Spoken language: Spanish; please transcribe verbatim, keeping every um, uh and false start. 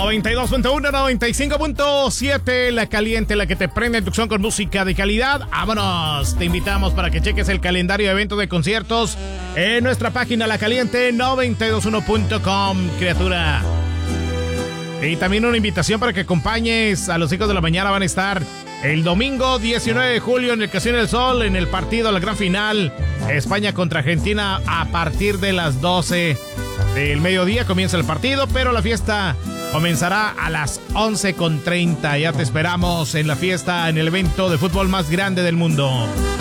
noventa y dos punto uno, noventa y cinco punto siete, La Caliente, la que te prende en Tucson con música de calidad. ¡Vámonos! Te invitamos para que cheques el calendario de eventos de conciertos en nuestra página la caliente noventa y dos punto uno punto com, criatura. Y también una invitación para que acompañes a los hijos de la mañana. Van a estar el domingo diecinueve de julio en el Casino del Sol, en el partido, la gran final, España contra Argentina, a partir de las doce del mediodía comienza el partido, pero la fiesta comenzará a las once con treinta. Ya te esperamos en la fiesta, en el evento de fútbol más grande del mundo.